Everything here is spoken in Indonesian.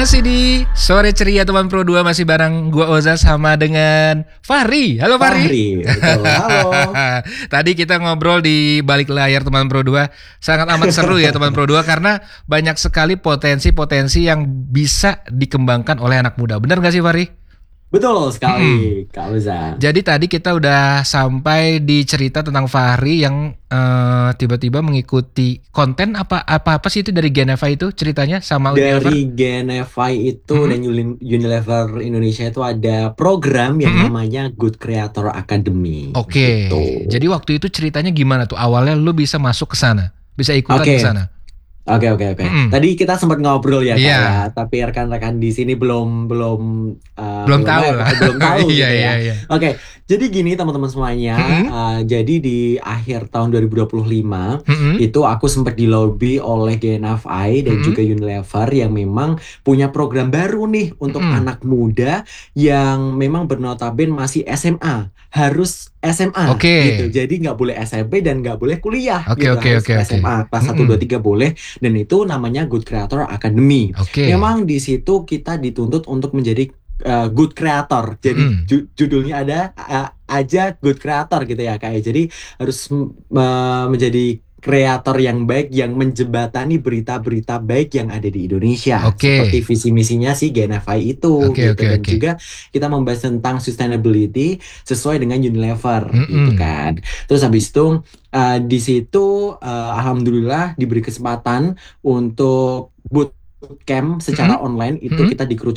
Masih di Sore Ceria Teman Pro 2 masih bareng gua Oza sama dengan Fahri. Halo Fahri. Fahri, betul. Halo. Tadi kita ngobrol di balik layar Teman Pro 2. Sangat amat seru ya Teman Pro 2 karena banyak sekali potensi-potensi yang bisa dikembangkan oleh anak muda. Benar gak sih Fahri? Betul sekali, Kak Oza. Jadi tadi kita udah sampai di cerita tentang Fahri yang tiba-tiba mengikuti konten apa sih itu dari Geneva itu ceritanya sama Unilever? Dari Geneva itu dan Unilever Indonesia itu ada program yang namanya Good Creator Academy. Oke. Gitu. Jadi waktu itu ceritanya gimana tuh? Awalnya lu bisa masuk ke sana, bisa ikutan ke sana. Oke. Tadi kita sempat ngobrol ya, Kak, Iya. ya. Tapi rekan-rekan di sini belum tahu lah. belum tahu gitu ya. Iya. Oke, jadi gini teman-teman semuanya. Jadi di akhir tahun 2025 itu aku sempat dilobi oleh GNFI dan juga Unilever yang memang punya program baru nih untuk anak muda yang memang bernotaben masih SMA, harus SMA gitu. Jadi nggak boleh SMP dan nggak boleh kuliah gitu. Harus SMA kelas 1, 2, 3 boleh. Dan itu namanya Good Creator Academy. Memang di situ kita dituntut untuk menjadi good creator. Jadi judulnya ada aja good creator gitu ya Kak. Jadi harus menjadi kreator yang baik yang menjembatani berita-berita baik yang ada di Indonesia. Seperti visi misinya si GNFI itu gitu. Dan juga kita membahas tentang sustainability sesuai dengan Unilever gitu kan. Terus habis itu di situ alhamdulillah diberi kesempatan untuk bootcamp secara online itu kita